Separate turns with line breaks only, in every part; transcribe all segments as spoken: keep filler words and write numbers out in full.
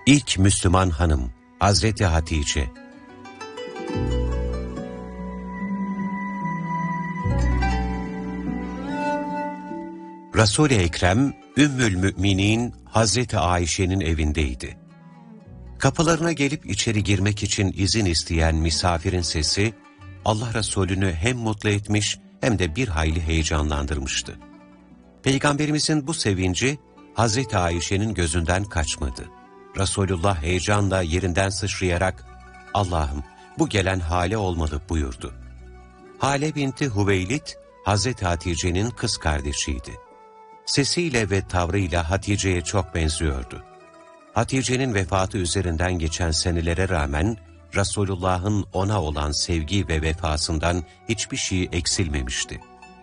İlk Müslüman hanım Hazreti Hatice. Resul-i Ekrem, Ümmül Müminin Hazreti Ayşe'nin evindeydi. Kapılarına gelip içeri girmek için izin isteyen misafirin sesi, Allah Resulü'nü hem mutlu etmiş hem de bir hayli heyecanlandırmıştı. Peygamberimizin bu sevinci, Hazreti Ayşe'nin gözünden kaçmadı. Resulullah heyecanla yerinden sıçrayarak, Allah'ım bu gelen Hale olmalı buyurdu. Hale binti Hüveylid, Hazreti Hatice'nin kız kardeşiydi. Sesiyle ve tavrıyla Hatice'ye çok benziyordu. Hatice'nin vefatı üzerinden geçen senelere rağmen, Resulullah'ın ona olan sevgi ve vefasından hiçbir şey eksilmemişti.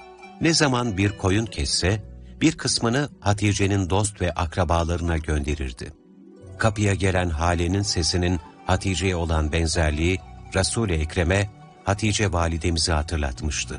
Ne zaman bir koyun kesse, bir kısmını Hatice'nin dost ve akrabalarına gönderirdi. Kapıya gelen Hale'nin sesinin Hatice'ye olan benzerliği, Resul-i Ekrem'e Hatice validemizi hatırlatmıştı.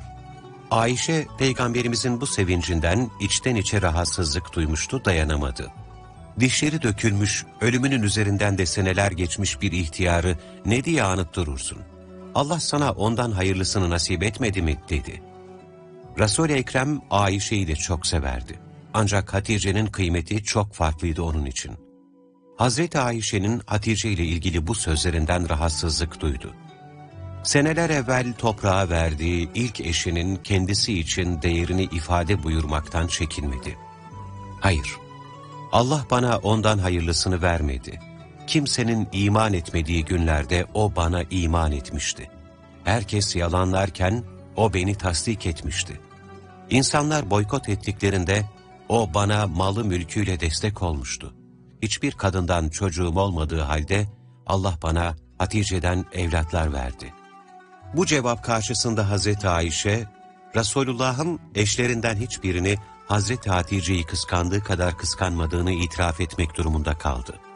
Ayşe, Peygamberimizin bu sevincinden içten içe rahatsızlık duymuştu, dayanamadı. Dişleri dökülmüş, ölümünün üzerinden de seneler geçmiş bir ihtiyarı ne diye anıp durursun? Allah sana ondan hayırlısını nasip etmedi mi? Dedi. Resul-i Ekrem Ayşe'yi de çok severdi. Ancak Hatice'nin kıymeti çok farklıydı onun için. Hazreti Ayşe'nin Hatice ile ilgili bu sözlerinden rahatsızlık duydu. Seneler evvel toprağa verdiği ilk eşinin kendisi için değerini ifade buyurmaktan çekinmedi. Hayır, Allah bana ondan hayırlısını vermedi. Kimsenin iman etmediği günlerde o bana iman etmişti. Herkes yalanlarken o beni tasdik etmişti. İnsanlar boykot ettiklerinde o bana malı mülküyle destek olmuştu. Hiçbir kadından çocuğum olmadığı halde Allah bana Hatice'den evlatlar verdi. Bu cevap karşısında Hazreti Ayşe, Resulullah'ın eşlerinden hiçbirini Hazreti Hatice'yi kıskandığı kadar kıskanmadığını itiraf etmek durumunda kaldı.